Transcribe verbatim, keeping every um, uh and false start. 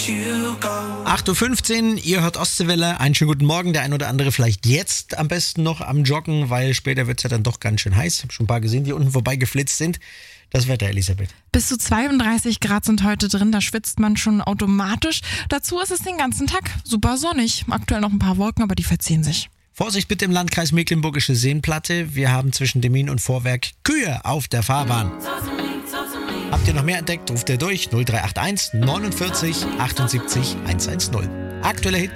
acht Uhr fünfzehn, ihr hört Ostseewelle. Einen schönen guten Morgen. Der ein oder andere vielleicht jetzt am besten noch am Joggen, weil später wird es ja dann doch ganz schön heiß. Ich habe schon ein paar gesehen, die unten vorbei geflitzt sind. Das Wetter, Elisabeth. Bis zu zweiunddreißig Grad sind heute drin, da schwitzt man schon automatisch. Dazu ist es den ganzen Tag super sonnig. Aktuell noch ein paar Wolken, aber die verziehen sich. Vorsicht bitte im Landkreis Mecklenburgische Seenplatte. Wir haben zwischen Demmin und Vorwerk Kühe auf der Fahrbahn. Habt ihr noch mehr entdeckt, ruft ihr durch null drei acht eins neunundvierzig achtundsiebzig hundertzehn. Aktuelle Hits.